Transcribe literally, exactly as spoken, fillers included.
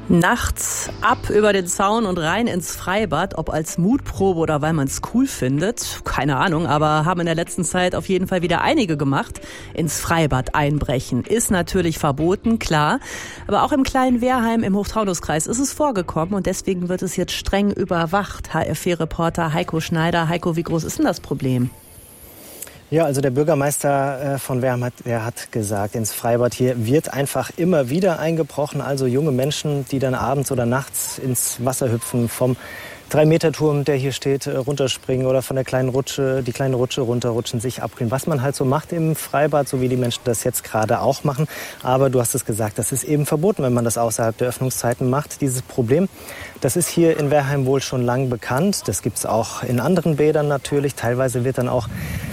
Nachts ab über den Zaun und rein ins Freibad, ob als Mutprobe oder weil man es cool findet, keine Ahnung, aber haben in der letzten Zeit auf jeden Fall wieder einige gemacht. Ins Freibad einbrechen ist natürlich verboten, klar, aber auch im kleinen Wehrheim im Hochtaunuskreis ist es vorgekommen und deswegen wird es jetzt streng überwacht. H F vier-Reporter Heiko Schneider. Heiko, wie groß ist denn das Problem? Ja, also der Bürgermeister von Wehrheim hat, der hat gesagt, ins Freibad hier wird einfach immer wieder eingebrochen. Also junge Menschen, die dann abends oder nachts ins Wasser hüpfen, vom Drei-Meter-Turm, der hier steht, runterspringen oder von der kleinen Rutsche, die kleine Rutsche runterrutschen, sich abkühlen. Was man halt so macht im Freibad, so wie die Menschen das jetzt gerade auch machen. Aber du hast es gesagt, das ist eben verboten, wenn man das außerhalb der Öffnungszeiten macht. Dieses Problem, das ist hier in Wehrheim wohl schon lang bekannt. Das gibt's auch in anderen Bädern natürlich. Teilweise wird dann auch